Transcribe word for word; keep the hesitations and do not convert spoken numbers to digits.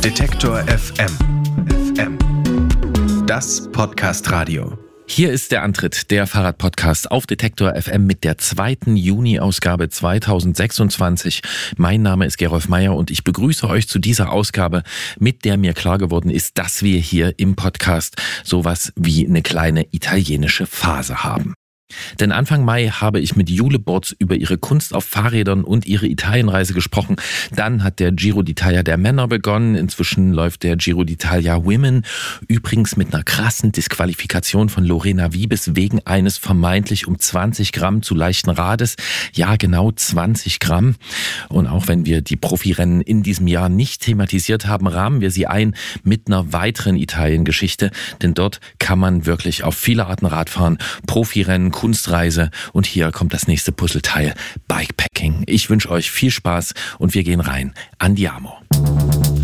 Detektor F M. F M. Das Podcast-Radio. Hier ist der Antritt, der Fahrrad-Podcast auf Detektor F M mit der zweiten Juni-Ausgabe zweitausendsechsundzwanzig. Mein Name ist Gerolf Meyer und ich begrüße euch zu dieser Ausgabe, mit der mir klar geworden ist, dass wir hier im Podcast sowas wie eine kleine italienische Phase haben. Denn Anfang Mai habe ich mit Jule Borz über ihre Kunst auf Fahrrädern und ihre Italienreise gesprochen. Dann hat der Giro d'Italia der Männer begonnen. Inzwischen läuft der Giro d'Italia Women. Übrigens mit einer krassen Disqualifikation von Lorena Wiebes wegen eines vermeintlich um zwanzig Gramm zu leichten Rades. Ja, genau zwanzig Gramm. Und auch wenn wir die Profirennen in diesem Jahr nicht thematisiert haben, rahmen wir sie ein mit einer weiteren Italien-Geschichte. Denn dort kann man wirklich auf viele Arten Rad fahren. Profirennen, Kunstreise und hier kommt das nächste Puzzleteil, Bikepacking. Ich wünsche euch viel Spaß und wir gehen rein. Andiamo.